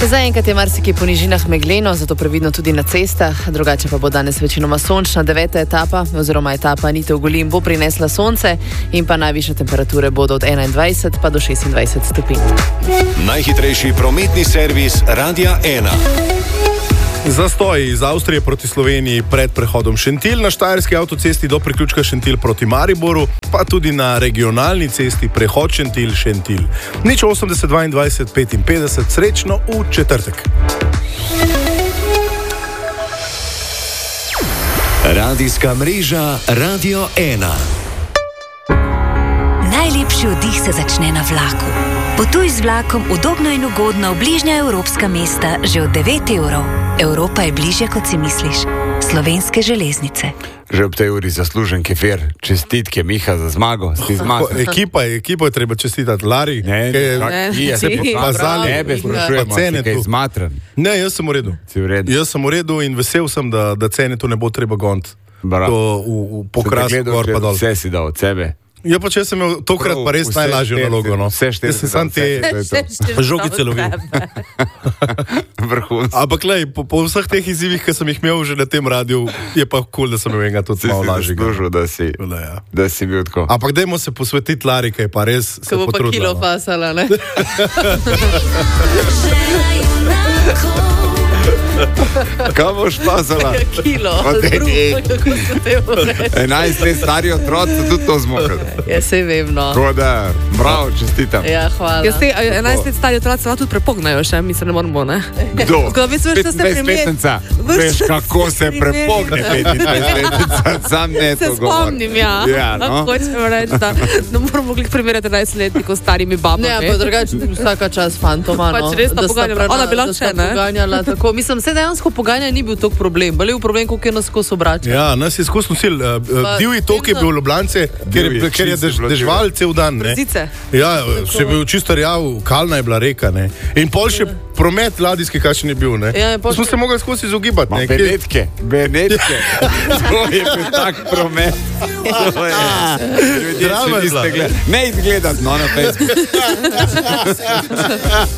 Zaenkrat je marsikje po nižinah megleno, zato previdno tudi na cestah. Drugače pa bo danes večinoma sončna. 9. etapa oziroma etapa Nitev Golin bo prinesla sonce in pa najvišje temperature bodo od 21 pa do 26 stopinj. Najhitrejši prometni servis Radia 1. Zastoj iz Avstrije proti Sloveniji pred prehodom Šentilj, na štajerski avtocesti do priključka Šentilj proti Mariboru, pa tudi na regionalni cesti prehod Šentilj. 80 22 55, srečno v četrtek. Radijska mreža Radio 1. Najlepši oddih se začne na vlaku. Potuj z vlakom udobno in ugodno v bližnja evropska mesta že od 9 evrov. Evropa je bližje, kot si misliš. Slovenske železnice. Že ob tej uri zaslužen kefir. Čestitke, Miha, za zmago. Ekipa je treba čestitati. Lari, se pokazali. Tebe sprašujem, si kaj zmatran. Ne, jaz sem v redu. Jaz sem v redu in vesel sem, da cene to ne bo treba goniti. V pokrasku gor pa dol. Vse si dal od sebe. Ja, pa če sem imel tokrat pa res najlažjo nalogo, no. Vse štiri. Jaz sem sam te žogice lovil. Vrhunsko. Ampak lej, po vseh teh izzivih, ki sem jih imel že na tem radiju, je pa cool, da sem imel enega tudi malo lažjega. Da si bil tako. Ampak dajmo se posvetiti Lari, kaj pa res se potrudila. Ko bo pa kilo pasala, ne? Kaj boš pasala? Kilo. Kako se temu reče? 11 let stari otroci so tudi to zmogli. Ja, sej vem, no. Tako da, bravo, čestitam. Ja, hvala. 11 let stari otroci tudi prepognajo še, mi se ne moramo, ne? Kdo? 25-letnica. Veš, kako se prepogne 25-letnica, sam ne to govorim. Se spomnim, ja. Ja, no. Hočem reči, da ne moramo glih primerjati 11-letnikov s starimi babami. Ne, pa drugače vsaka čas fantoma, no. Pač res ta poganjala. Ona bila še, ne? Poganjala, tako. Mislim, se dejansko pogajanje ni bil tok problem. Bili v problem, koliko je nas skozi obračal. Ja, nas je skozi nosil. Divji tok je bil v Ljubljance, ker je dežval cel dan, ne? Brzice. Ja, se je bil čisto rjav, kalna je bila reka, ne? In pol še promet ladijski, kakšen je bil, ne? Ja, smo se mogli skozi izogibati, ne? Benetke. To je bil tak promet. Drama je bila. Ne izgledati, no, na Facebooku.